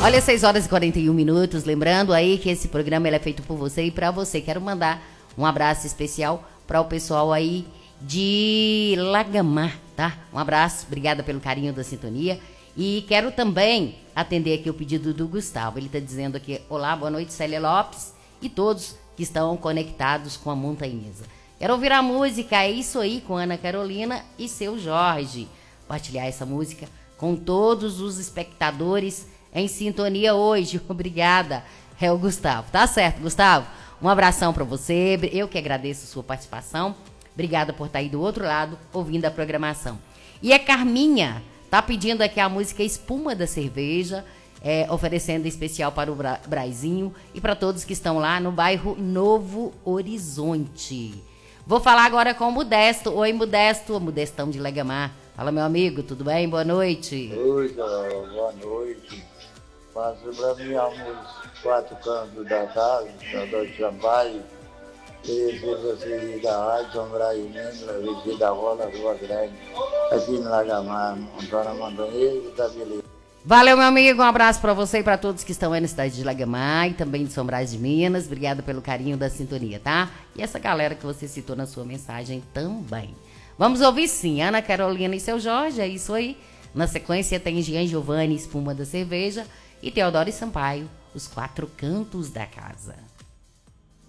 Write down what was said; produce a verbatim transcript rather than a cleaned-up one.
Olha, seis horas e quarenta e um minutos. Lembrando aí que esse programa ele é feito por você e pra você. Quero mandar um abraço especial para o pessoal aí de Lagamar, tá? Um abraço, obrigada pelo carinho da sintonia. E quero também atender aqui o pedido do Gustavo. Ele tá dizendo aqui: olá, boa noite, Célia Lopes e todos que estão conectados com a Montanhesa. Quero ouvir a música É Isso Aí, com Ana Carolina e seu Jorge. Compartilhar essa música com todos os espectadores em sintonia hoje. Obrigada, é o Gustavo. Tá certo, Gustavo? Um abração para você. Eu que agradeço a sua participação. Obrigada por estar aí do outro lado, ouvindo a programação. E a Carminha tá pedindo aqui a música Espuma da Cerveja, é, oferecendo especial para o Bra Braizinho e para todos que estão lá no bairro Novo Horizonte. Vou falar agora com o Modesto. Oi, Modesto, Modestão de Lagamar. Fala, meu amigo, tudo bem? Boa noite. Oi, boa noite. Passo para mim os quatro cantos da casa, da Dor Sampaio, Teresa da Rádio, São Brasileiro, Vestido da Rola, Rua Grande, aqui no Lagamar, Antônia Montanhesa, da Beleza. Valeu, meu amigo, um abraço para você e para todos que estão aí na cidade de Lagamar e também de São Brás de Minas. Obrigada pelo carinho da sintonia, tá? E essa galera que você citou na sua mensagem também. Vamos ouvir sim, Ana Carolina e seu Jorge, é isso aí. Na sequência tem Jean Giovanni, Espuma da Cerveja, e Teodoro e Sampaio, Os Quatro Cantos da Casa.